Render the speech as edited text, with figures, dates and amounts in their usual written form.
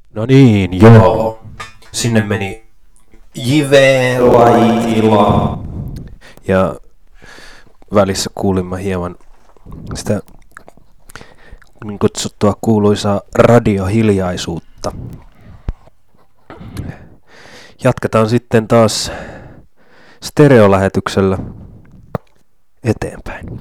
No niin, joo. Sinne meni Jive Laitila. Ja välissä kuulimme hieman sitä niin kutsuttua kuuluisaa radiohiljaisuutta. Jatketaan sitten taas stereolähetyksellä eteenpäin.